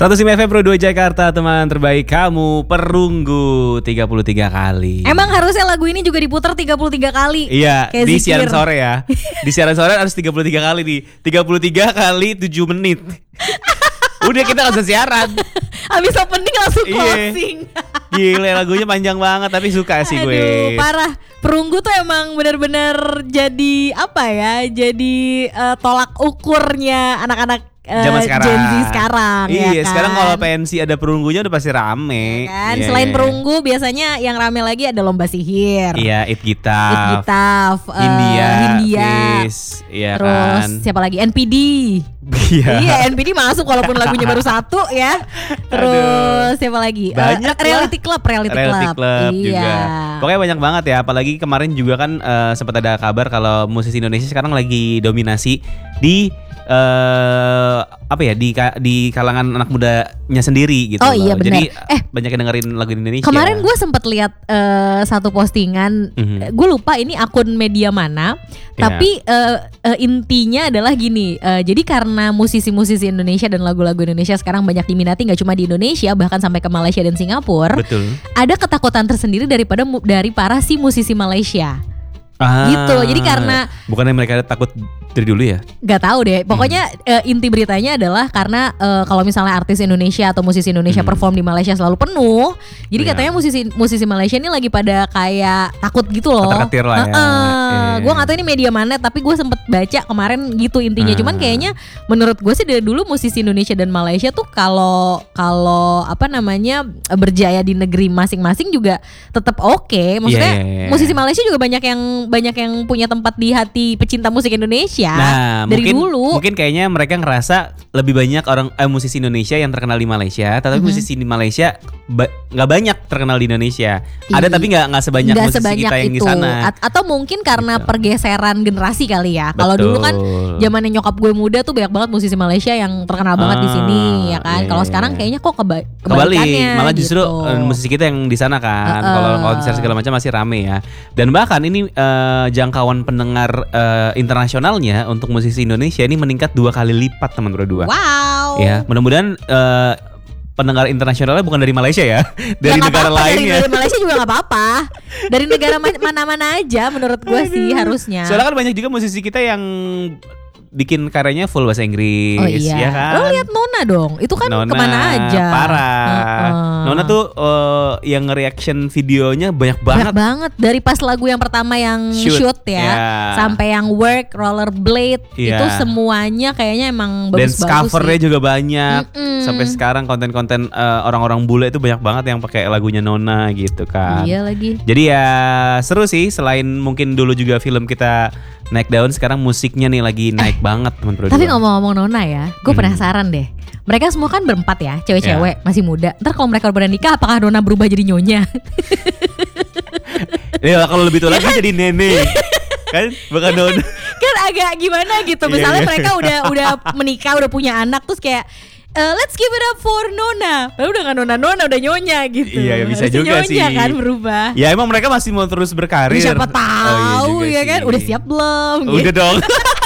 105 FM Pro 2 Jakarta, teman terbaik kamu, Perunggu 33 kali. Emang harusnya lagu ini juga diputar 33 kali. Iya, kayak di zikir. siaran sore ya. Di siaran sore harus 33 kali nih. 33 kali 7 menit. Udah kita gak usah siaran. Habis opening langsung closing. Gila, lagunya panjang banget tapi suka sih gue. Aduh, parah. Perunggu tuh emang benar-benar jadi apa ya? Jadi tolak ukurnya anak-anak zaman sekarang. Gen Z sekarang. Iya, ya kan? sekarang kalau pensi ada perunggunya udah pasti rame. Ya kan? Iya, Selain iya. perunggu biasanya yang rame lagi ada lomba sihir. Iya, It Gitaf. It Gitaf, Hindia. Hindia. Yes, iya Terus kan. siapa lagi? NPD. Iya, NPD masuk walaupun lagunya baru satu ya. Terus siapa lagi? Banyak Reality Club. Reality Club Iya. juga. Pokoknya banyak banget ya. Apalagi kemarin juga kan sempat ada kabar kalau musisi Indonesia sekarang lagi dominasi di apa ya, di kalangan anak mudanya sendiri gitu. Oh iya, benar. Jadi banyak yang dengerin lagu Indonesia. Kemarin gue sempat lihat satu postingan, gue lupa ini akun media mana, tapi intinya adalah gini. Jadi karena musisi-musisi Indonesia dan lagu-lagu Indonesia sekarang banyak diminati, nggak cuma di Indonesia, bahkan sampai ke Malaysia dan Singapura. Betul. Ada ketakutan tersendiri dari para si musisi Malaysia. Gitu. Jadi karena bukannya mereka takut dari dulu ya? Gak tahu deh. Pokoknya inti beritanya adalah karena kalau misalnya artis Indonesia atau musisi Indonesia perform di Malaysia selalu penuh. Jadi katanya musisi Malaysia ini lagi pada kayak takut gitu loh. Ketar-ketir lah ya. Gue gak tahu ini media mana, tapi gue sempet baca kemarin gitu intinya. Cuman kayaknya menurut gue sih dari dulu musisi Indonesia dan Malaysia tuh kalau apa namanya berjaya di negeri masing-masing juga tetap oke. Maksudnya musisi Malaysia juga banyak yang punya tempat di hati pecinta musik Indonesia. Nah, dari dulu. Mungkin kayaknya mereka ngerasa lebih banyak orang musisi Indonesia yang terkenal di Malaysia, tapi musisi di Malaysia nggak banyak terkenal di Indonesia. Ada tapi nggak sebanyak musisi kita yang di sana. Atau mungkin karena gitu. pergeseran generasi kali ya. Kalau dulu kan zamannya nyokap gue muda tuh banyak banget musisi Malaysia yang terkenal banget di sini ya kan. Kalau sekarang kayaknya kok kebalikannya. Malah justru gitu. musisi kita yang di sana kan. Kalau konser segala macam masih rame ya. Dan bahkan ini jangkauan pendengar internasionalnya untuk musisi Indonesia ini meningkat 2 kali lipat, teman berdua. Wow. Ya, mudah-mudahan pendengar internasionalnya bukan dari Malaysia ya, dari negara lain ya. Dari Malaysia juga nggak apa-apa. Dari negara mana-mana aja menurut gue sih harusnya. Soalnya kan banyak juga musisi kita yang bikin karyanya full bahasa Inggris. Oh iya. Ya kan? Lo lihat Nona dong. Itu kan Nona, kemana aja. Parah. Nona tuh yang nge-reaction videonya banyak banget. Banyak banget. Dari pas lagu yang pertama yang shoot ya, sampai yang work, rollerblade, itu semuanya kayaknya emang bagus-bagus. Dance covernya juga banyak. Sampai sekarang konten-konten orang-orang bule itu banyak banget yang pakai lagunya Nona gitu kan. Iya lagi. Jadi ya seru sih. Selain mungkin dulu juga film kita naik daun, sekarang musiknya nih lagi naik banget, teman berdua. Tapi ngomong-ngomong Nona ya, gue penasaran deh. Mereka semua kan berempat ya, cewek-cewek masih muda. Ntar kalau mereka udah nikah, apakah Nona berubah jadi nyonya? Ya kalau lebih tua lagi jadi nenek. Kan bukan Nona. Kan agak gimana gitu. Misalnya mereka udah menikah, udah punya anak, terus kayak let's give it up for Nona. Padahal udah gak Nona udah nyonya gitu. Iya, bisa harusnya juga nyonya sih. Kan berubah. Ya emang mereka masih mau terus berkarir. Siapa tahu ya kan. Sih. Udah siap belum? Udah dong.